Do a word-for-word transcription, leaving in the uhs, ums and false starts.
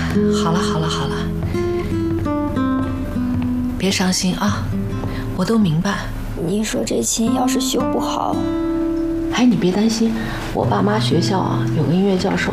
好了好了好了，别伤心啊，我都明白。 您说这琴要是修不好， 哎，你别担心，我爸妈学校啊有个音乐教授，